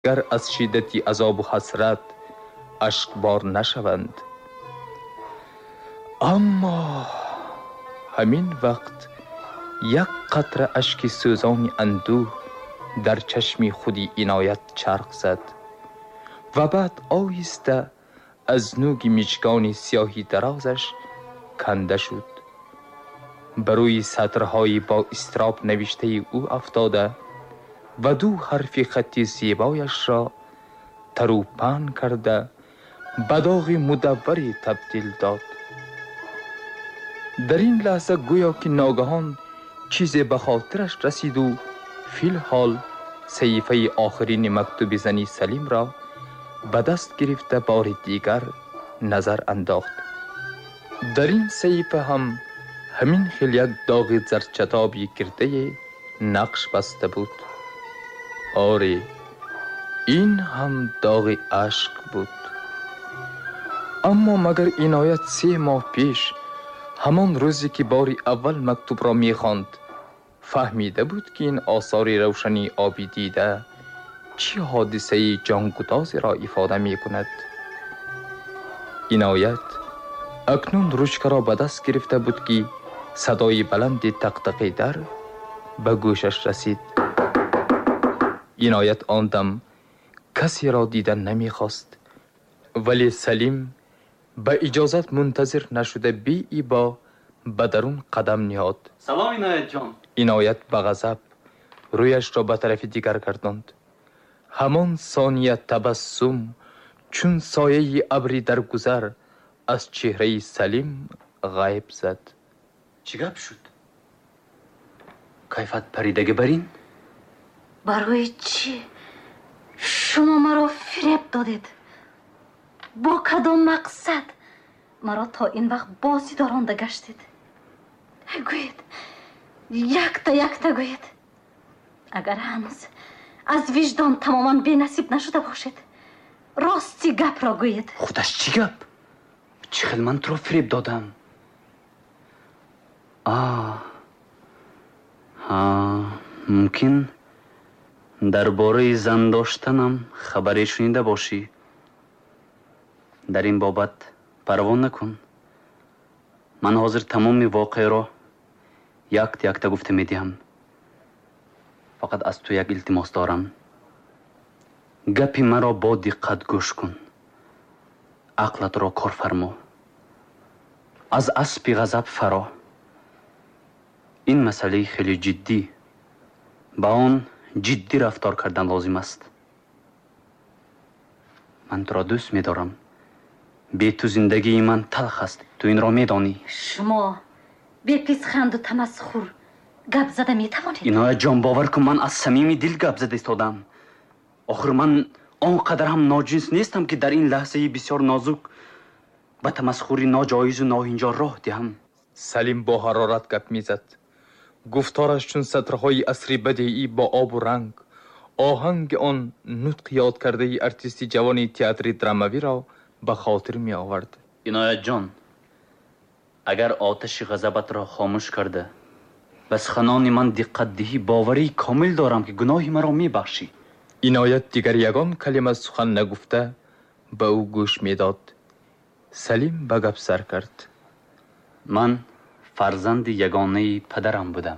گر از شدت عذاب و حسرت اشکبار نشوند. اما همین وقت یک قطره اشک سوزان اندوه در چشم خودی عنایت چرخ زد و بعد آهسته از نوک مژگان سیاهی درازش کنده شد. بر روی سطرهای با اضطراب نوشته او افتاده و دو حرف خطی زیبایش را تروپان کرده به داغ مدوری تبدیل داد. در این لحظه گویا که ناگهان چیزی به خاطرش رسید و فی الحال صحیفه آخرین مکتوب زنی سلیم را به دست گرفته بار دیگر نظر انداخت. در این صحیفه هم همین خیلی یک داغ زرچتابی کرده نقش بسته بود. آره، این هم داغ اشک بود. اما مگر عنایت 3 ماه پیش همان روزی که بار اول مکتوب را می‌خواند فهمیده بود که این آثار روشنی آبی دیده چه حادثه جانگدازی را افاده می‌کند؟ عنایت اکنون رشکه را به دست گرفته بود که صدای بلند تقتق در به گوشش رسید. عنایت آن دم کسی را دیدن نمی‌خواست، ولی سلیم به اجازت منتظر نشده بی ایبا به درون قدم نهاد. سلام عنایت جان. عنایت به غضب رویش را به طرف دیگر گرداند. همان ثانیه تبسم چون سایه ابری در گذر از چهره سلیم غیب زد. چی گپ شد؟ کیفت پریدگی برین؟ برای چی شما مرا فریب دادید؟ با کدام مقصد مرا تا این وقت بازی دارانده گشتید؟ گویید، یک تا گویید. اگر هنوز از وجدان تماما بی نصیب نشده باشید راستی گپ را گویید. خودش چی گپ؟ چی خیلی من تو رو فریب دادم؟ ممکن درباره زن داشتنم خبری شنیده باشی. در این بابت پروا نکن. من حاضر تمام واقعه را یک تا گفته میدیم. فقط از تو یک التماس دارم. گپی مرا با دقت گوش کن. عقلت را کار فرما. از اسب غضب فرا. این مسئله خیلی جدی. با آن جدی رفتار کردن لازم است. من تو را دوست می‌دارم. بی تو زندگی من تلخ است. تو این را می‌دانی. شما بی پیسخند و تمسخر گپ زده می‌توانید؟ عنایت جان باور کن من از صمیم دل گپ زده ایستادم. آخر من آنقدر هم ناجنس نیستم که در این لحظه بسیار نازک به تمسخری ناجایز و ناهنجار راه دهم. سلیم با حرارت گپ می‌زد. گفتارش چون سطرهای عصری بدیعی با آب و رنگ آهنگ آن نطق یاد کرده ارتیستی جوانی تئاتر دراموی را به خاطر می آورد. عنایت جان، اگر آتش غضبت را خاموش کرده بس خنان من دقت دهی باوری کامل دارم که گناهی مرا می بخشی. عنایت دیگر یگان کلمه سخن نگفته به او گوش می داد. سلیم به گپ سر کرد. من فرزند یگانه پدرم بودم.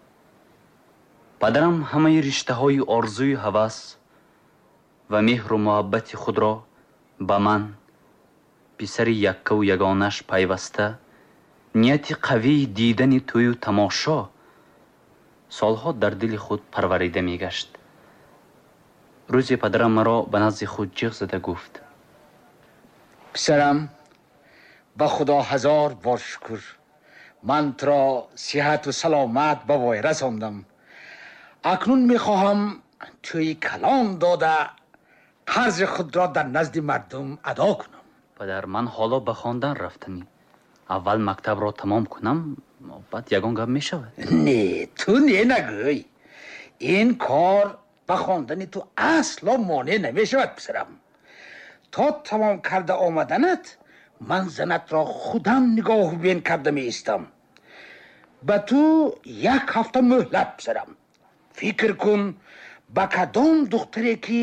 پدرم همه رشته های آرزوی هوس و مهر و محبت خود را به من پسر یکه و یگانش پیوسته نیت قوی دیدن توی و تماشا سالها در دل خود پروریده می گشت. روزی پدرم مرا به نزد خود جیغ زده گفت: پسرم، به خدا هزار بار شکر من تو را صحت و سلامت به وای رساندم. اکنون میخواهم توی کلان داده قرض خود را در نزد مردم ادا کنم. پدر، من حالا به خواندن رفتنی. اول مکتب را تمام کنم بعد یگان گپ می شود. نه، تو نگوی. این کار به خواندن تو اصلا مانع نمی شود پسرم. تا تمام کرده آمدنت من زنت را خودم نگاه بین کرده می استم. به تو 1 هفته مهلت پسرم. فکر کن به کدام دختری که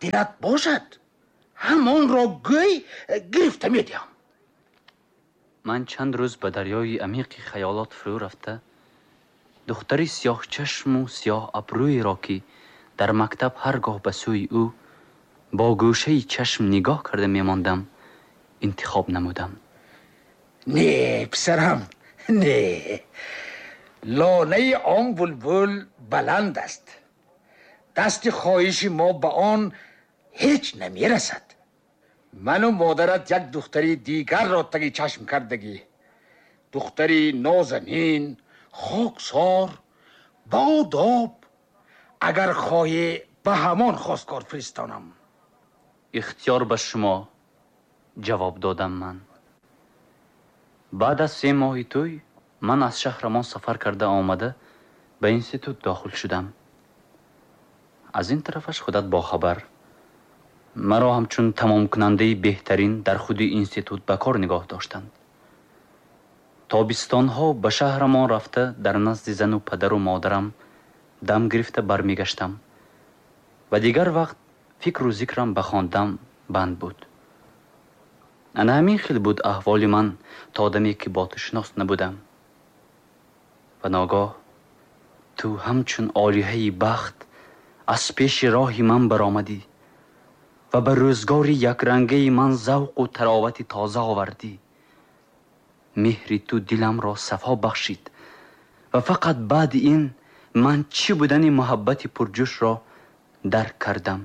دلت باشد همان را گوی گرفته میدیم. من چند روز به دریای عمیق خیالات فرو رفته دختری سیاه چشم و سیاه ابروی را که در مکتب هرگاه به سوی او با گوشه چشم نگاه کرده میماندم انتخاب نمودم. نه پسرم، نه. لانه آن بلبل بلند است. دست خواهش ما به آن هیچ نمیرسد. من و مادرت یک دختری دیگر را تگی چشم کردگی. دختری نازنین، خاکسار، با آداب. اگر خواهی به همان خواستگار فرستانم. اختیار به شما، جواب دادم من. بعد از 3 ماه توی من از شهرمان سفر کرده آمده به اینستیتوت داخل شدم. از این طرفش خودت با خبر مرا همچون تمام کننده بهترین در خود اینستیتوت به کار نگاه داشتند. تابستان ها به شهرمان رفته در نزد زن و پدر و مادرم دم گرفته برمیگشتم و دیگر وقت فکر و ذکرم به خواندن بند بود. انا همین خیلی بود احوال من تا آدمی که با تو شناس نبودم و ناگاه تو همچون آلیه بخت از پیش راهی من برآمدی و به روزگار یک رنگه من ذوق و تراوت تازه آوردی. مهری تو دلم را صفا بخشید و فقط بعد این من چی بودن محبت پرجوش را درک کردم.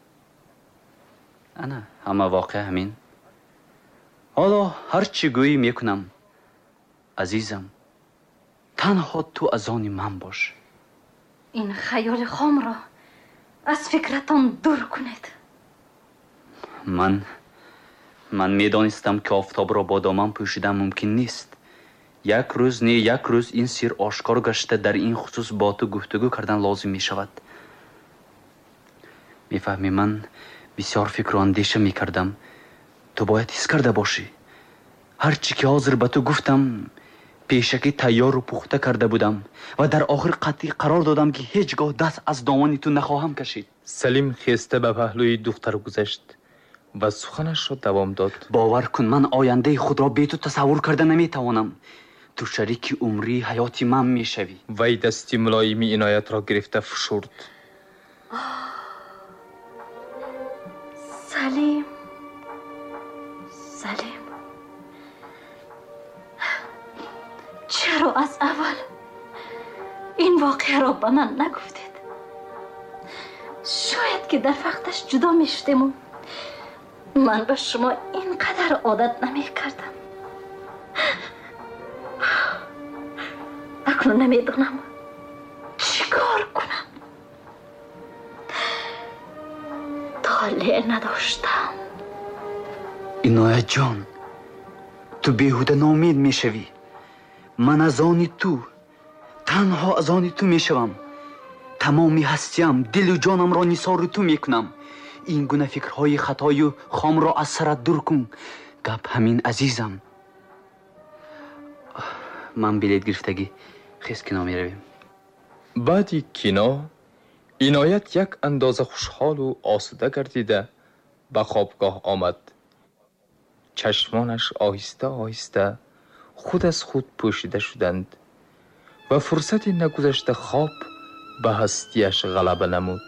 انا همه واقع همین. حالا هر چی گویی میکنم عزیزم، تنها تو از آن من باش. این خیال خام را از فکرتان دور کنید. من میدانستم که آفتاب را با دامن پوشیدن ممکن نیست. یک روز نه یک روز این سیر آشکار گشته در این خصوص با تو گفتگو کردن لازم می شود. میفهمی من بسیار فکر و اندیشه می کردم. تو باید حس کرده باشی. هرچی که حاضر به تو گفتم پیشکی تیار و پخته کرده بودم و در آخر قطعی قرار دادم که هیچگاه دست از دامن تو نخواهم کشید. سلیم خسته به پهلوی دختر گذشت و سخنش را دوام داد. باور کن من آینده خود را به تو تصور کرده نمیتوانم. تو شریک عمری حیاتی من میشوی. وی دستی ملایمی عنایت را گرفته فشرد. سلیم چرا از اول این واقعه را به من نگفتید؟ شاید که در وقتش جدا می شدیم و من به شما اینقدر عادت نمی کردم. اکنون نمیدونم چیکار کنم. طالع نداشتم. عنایت جان، تو بیهوده ناامید میشوی. من از آن تو، تنها از آن تو میشوم. تمامی هستیم، دل و جانم را نثار تو میکنم. این گونه فکرهای خطای و خام را از سرت دور کن. گپ همین عزیزم. من بلیط گرفتگی خیز کنا میرویم. بعدی کنا عنایت یک اندازه خوشحال و آسوده گردیده به خوابگاه آمد. چشمانش آهسته آهسته خود از خود پوشیده شدند و فرصتی نگذشته خواب به هستیش غلبه نمود.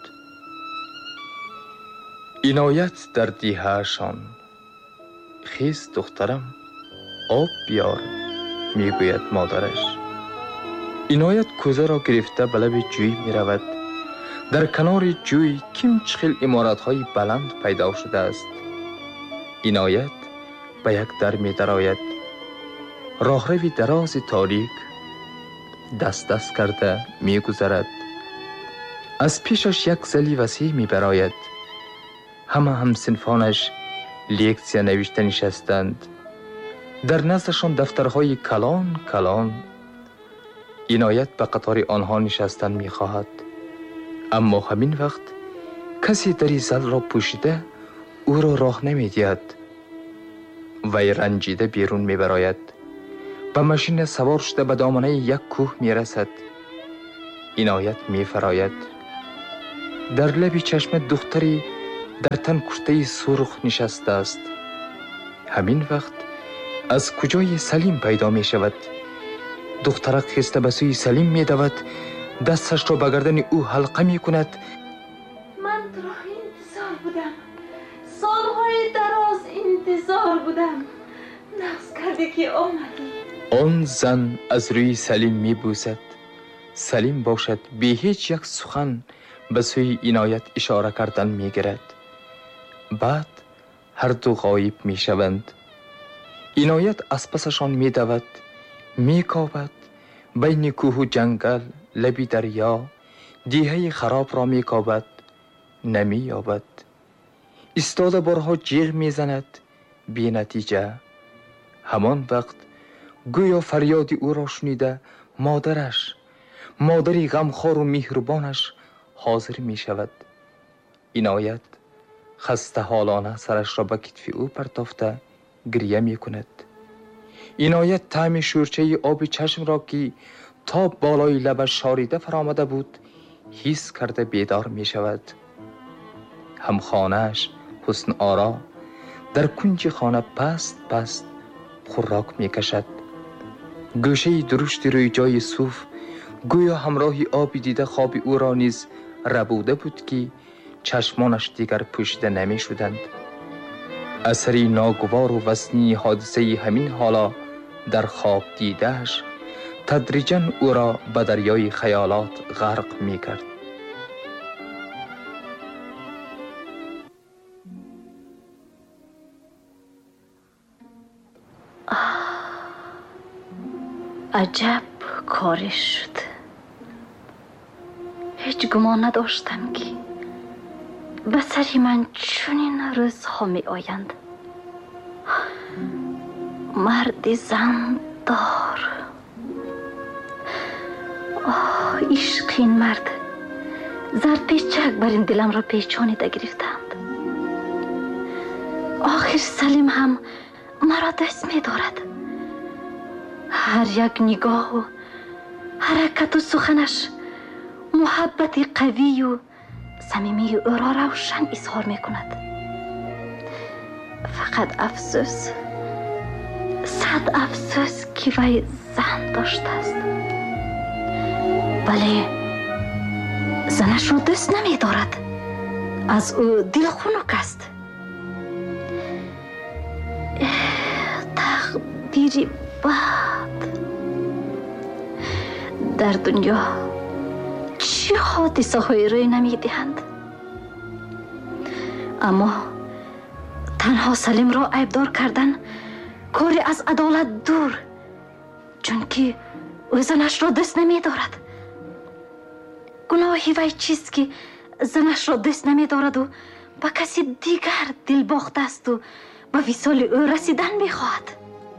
عنایت در دیهه‌شان خیز دخترم آب بیار میگوید مادرش. عنایت کوزه را گرفته به لب جوی می رود. در کنار جوی کمچخیل عمارت‌های بلند پیدا شده است. عنایت به یک در می درآید. راهروی دراز تاریک دست کرده می گذرد. از پیشش یک زلی وسیع می براید. همه همسنفانش لیکسیا نوشته نشستند. در نزدشان دفترهای کلان. عنایت به قطار آنها نشستن می خواهد. اما همین وقت کسی دری زل را پوشیده او را راه نمی دید. وی رنجیده بیرون می براید. به ماشین سوار شده به دامنه یک کوه می رسد. عنایت می فراید. در لب چشم دختری در تن کرته سرخ نشسته است. همین وقت از کجای سلیم پیدا می شود. دخترک خسته به سوی سلیم می دود، دستش را به گردن او حلقه می کند. من تو را انتظار بودم، سالهای دراز انتظار بودم، نقص کرده که آمدی. آن زن از روی سلیم می بوسد. سلیم باشد به هیچ یک سخن به سوی عنایت اشاره کردن می گیرد. بعد هر دو غایب می شوند. عنایت از پسشان می دود، می کابد. بین کوه و جنگل، لبی دریا، دیهه خراب را می کابد، نمی یابد. ایستاده بارها جیغ می زند، بی نتیجه. همان وقت گویا فریاد او را شنیده مادرش، مادری غمخوار و مهربانش حاضر می شود. عنایت خسته حالانه سرش را به کتف او پرتافته گریه می کند. عنایت طعم شورچه آب چشم را که تا بالای لبش شاریده فرآمده بود حس کرده بیدار می شود. همخانه‌اش حسن آرا در کنج خانه پست پست خوراک می کشد. گوشه درشت روی جای صوف گویا همراه آبی دیده خواب او را نیز ربوده بود که چشمانش دیگر پوشیده نمی شدند. اثری ناگوار و وسنی حادثه همین حالا در خواب دیدهش تدریجاً او را به دریای خیالات غرق می کرد. عجب کاری شد. هیچ گمان نداشتم که به سری من چنین روزها می آیند. مرد زندار، عشق این مرد زرپیچک بر این دلم را پیچانیده گرفتند. آخر سلیم هم مرا دست می دارد. هر یک نگاه و حرکت و سخنش محبت قوی و صمیمی او را روشن اظهار می کند. فقط افسوس، صد افسوس که وی زن داشته است، ولی زنش را دوست نمی دارد. از او دلخنک است. تقدیری بد. در دنیا چه حادثه های روی نمی دهند. اما تنها سلیم را عیبدار کردن کاری از عدالت دور، چون که او زنش را دوست نمی دارد. گناهی وی چیست که زنش را دوست نمی دارد و با کسی دیگر دل باخته است و به وصال او رسیدن می خواهد.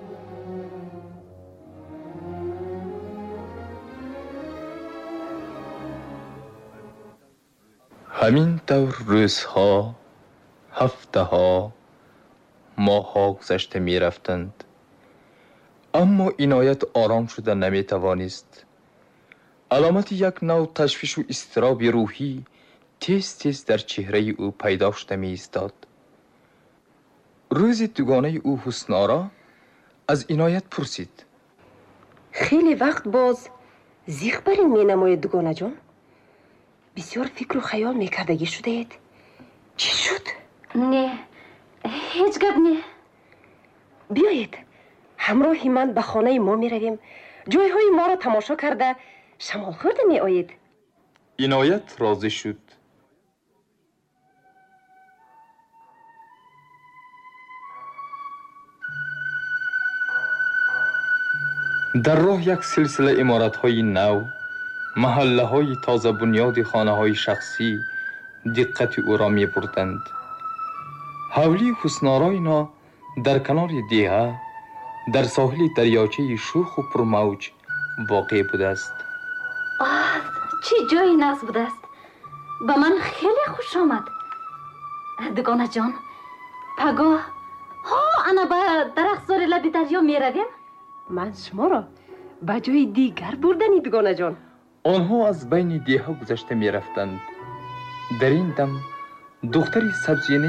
همین طور روزها، هفته ها، ماه ها گذشته می رفتند. اما عنایت آرام شده نمی توانست. علامت یک نوع تشویش و اضطراب روحی تیز تیز در چهره او پیدا شده می ایستاد. روز دوگانه او حسن آرا از عنایت پرسید: خیلی وقت باز زیغ بر این می نماید دوگانه جان؟ بسیار فکر و خیال می کردگی شده اید. چی شد؟ نه، هیچ گپ نه. بیایید همراهی من به خانه ما می رویم. جایهای ما را تماشا کرده شمال خورده می آیید. عنایت راضی شد. در راه یک سلسله عمارت‌های نو، محله‌های تازه بنیاد خانه‌های شخصی دقت او را می‌بردند. حولی حسن آرای اینا در کنار دیه در ساحل دریاچه شوخ و پرموج واقع بوده است. چه جایی ناز بوده است. به من خیلی خوش آمد. دوگانه جان، پگاه انا به درختزار لب دریا می رویم. من شما را به جای دیگر بردنی دوگانه جان. آنها از بین دیه گذشته می رفتند. در این دم духтари сабзине